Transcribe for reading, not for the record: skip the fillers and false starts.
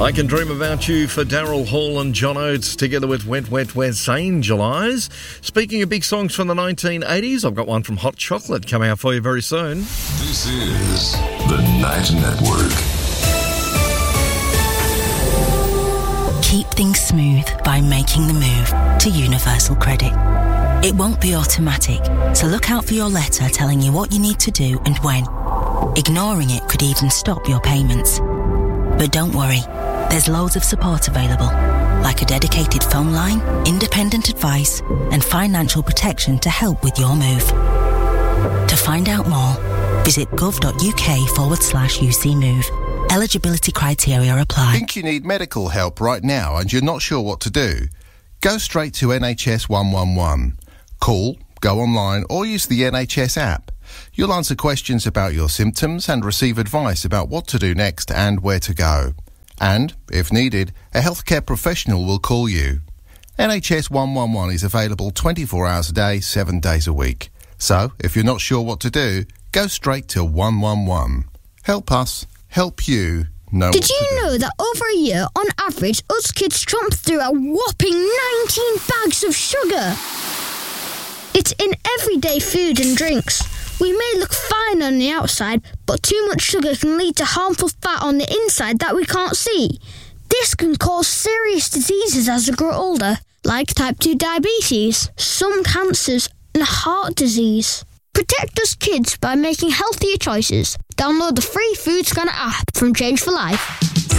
I Can Dream About You for Daryl Hall and John Oates, together with Wet, Wet, Wet Angel Eyes. Speaking of big songs from the 1980s, I've got one from Hot Chocolate coming out for you very soon. This is the Night Network. Keep things smooth by making the move to Universal Credit. It won't be automatic, so look out for your letter telling you what you need to do and when. Ignoring it could even stop your payments. But don't worry, there's loads of support available, like a dedicated phone line, independent advice, and financial protection to help with your move. To find out more, visit gov.uk/UC Move. Eligibility criteria apply. Think you need medical help right now and you're not sure what to do? Go straight to NHS 111. Call, go online, or use the NHS app. You'll answer questions about your symptoms and receive advice about what to do next and where to go. And, if needed, a healthcare professional will call you. NHS 111 is available 24 hours a day, 7 days a week. So, if you're not sure what to do, go straight to 111. Help us, help you. Did you know that over a year, on average, us kids chomp through a whopping 19 bags of sugar? It's in everyday food and drinks. We may look fine on the outside, but too much sugar can lead to harmful fat on the inside that we can't see. This can cause serious diseases as we grow older, like type 2 diabetes, some cancers, and heart disease. Protect us kids by making healthier choices. Download the free Food Scanner app from Change for Life.